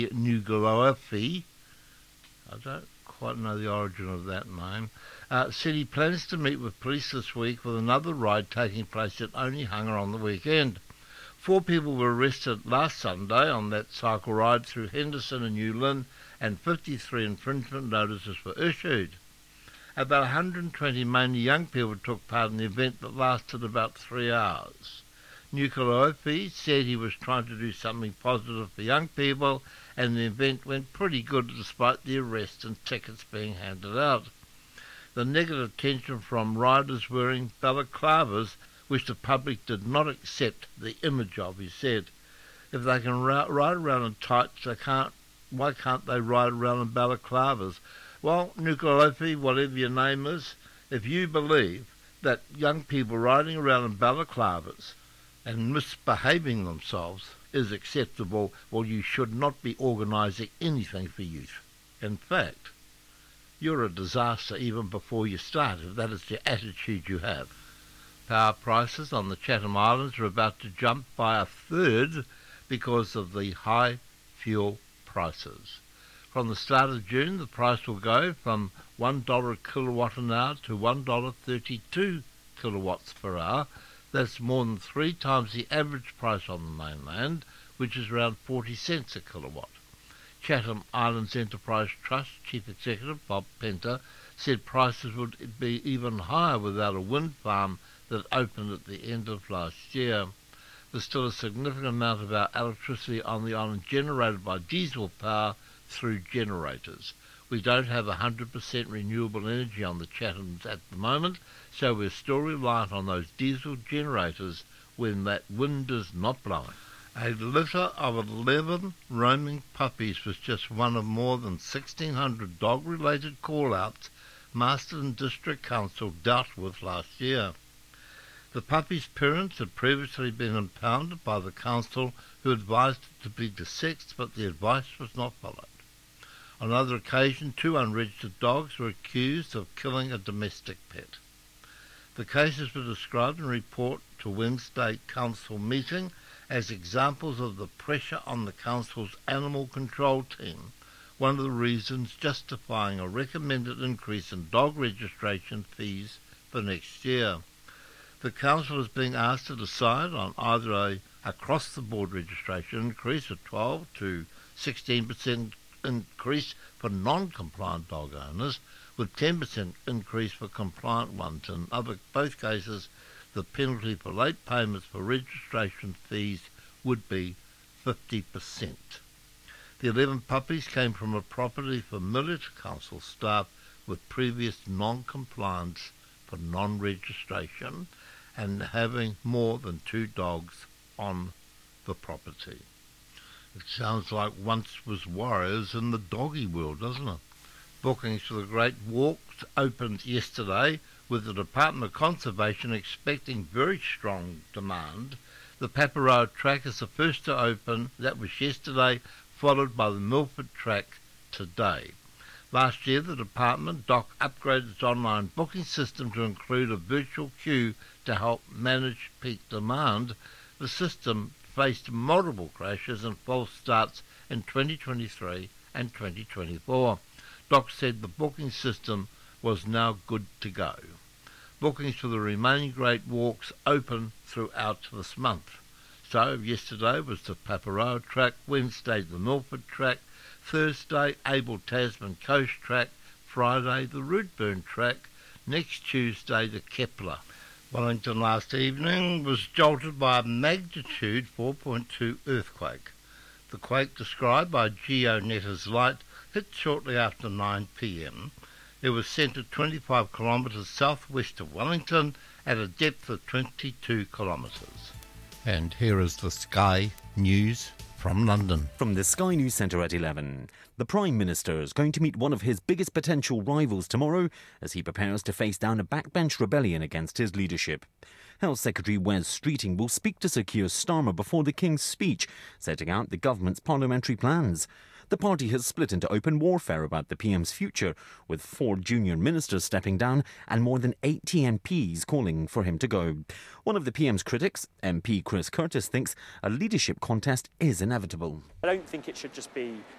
Nuku'alofa, I don't quite know the origin of that name, said he plans to meet with police this week with another ride taking place at Onehunga on the weekend. 4 people were arrested last Sunday on that cycle ride through Henderson and New Lynn, and 53 infringement notices were issued. About 120 mainly young people took part in the event that lasted about 3 hours. Nuku'alofa said he was trying to do something positive for young people, and the event went pretty good despite the arrest and tickets being handed out. The negative attention from riders wearing balaclavas, which the public did not accept the image of, he said. If they can ride around in tights, why can't they ride around in balaclavas? Well, Nuku'alofa, whatever your name is, if you believe that young people riding around in balaclavas and misbehaving themselves is acceptable, well, you should not be organising anything for youth. In fact, you're a disaster even before you start, if that is the attitude you have. Power prices on the Chatham Islands are about to jump by a third because of the high fuel prices. From the start of June, the price will go from $1 a kilowatt an hour to $1.32 kilowatts per hour. That's more than 3 times the average price on the mainland, which is around 40 cents a kilowatt. Chatham Islands Enterprise Trust Chief Executive Bob Penta said prices would be even higher without a wind farm that opened at the end of last year. There's still a significant amount of our electricity on the island generated by diesel power through generators. We don't have 100% renewable energy on the Chathams at the moment, so we're still reliant on those diesel generators when that wind is not blowing. A litter of 11 roaming puppies was just one of more than 1,600 dog-related call-outs Marsden District Council dealt with last year. The puppies' parents had previously been impounded by the council, who advised it to be desexed, but the advice was not followed. On another occasion, 2 unregistered dogs were accused of killing a domestic pet. The cases were described in a report to Wednesday council meeting as examples of the pressure on the council's animal control team, one of the reasons justifying a recommended increase in dog registration fees for next year. The council is being asked to decide on either a across-the-board registration increase of 12 to 16% increase for non-compliant dog owners, with 10% increase for compliant ones. In both cases, the penalty for late payments for registration fees would be 50%. The 11 puppies came from a property familiar to council staff with previous non-compliance for non-registration and having more than 2 dogs on the property. It sounds like once was warriors in the doggy world, doesn't it? Bookings for the Great Walks opened yesterday, with the Department of Conservation expecting very strong demand. The Paparoa track is the first to open. That was yesterday, followed by the Milford track today. Last year, the department, DOC, upgraded its online booking system to include a virtual queue to help manage peak demand. The system faced multiple crashes and false starts in 2023 and 2024. DOC said the booking system was now good to go. Bookings for the remaining Great Walks open throughout this month. So yesterday was the Paparoa track, Wednesday the Milford track, Thursday Abel Tasman Coast track, Friday the Rootburn track, next Tuesday the Kepler. Wellington last evening was jolted by a magnitude 4.2 earthquake. The quake, described by GeoNet as light, hit shortly after 9 p.m. It was centred 25 kilometres southwest of Wellington at a depth of 22 kilometres. And here is the Sky News from London. From the Sky News Centre at 11. The Prime Minister is going to meet one of his biggest potential rivals tomorrow as he prepares to face down a backbench rebellion against his leadership. Health Secretary Wes Streeting will speak to Sir Keir Starmer before the King's speech, setting out the government's parliamentary plans. The party has split into open warfare about the PM's future, with 4 junior ministers stepping down and more than 80 MPs calling for him to go. One of the PM's critics, MP Chris Curtis, thinks a leadership contest is inevitable. I don't think it should just be